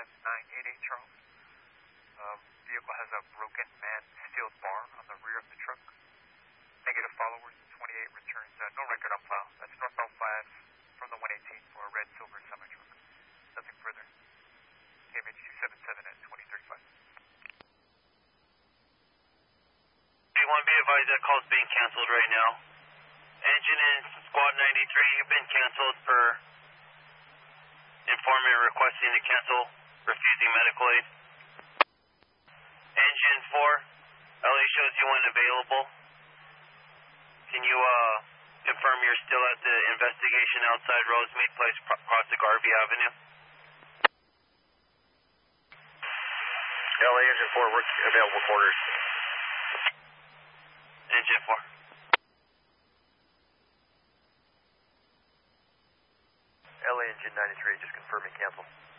988 Charles. Vehicle has a broken man-sealed bar on the rear of the truck. Negative followers, 28 returns, no record on file. That's northbound 5 from the 118 for a red silver semi-truck. Nothing further. KMH 277 at 2035. B1, be advised that call's being canceled right now. Engine in squad 93, you've been canceled for informant requesting to cancel, refusing medical aid. Engine 4, LA shows you unavailable. Can you confirm you're still at the investigation outside Rosemead Place, crossing Garvey Avenue? LA Engine 4, we're available quarters. Engine 4. LA Engine 93, just confirming cancel.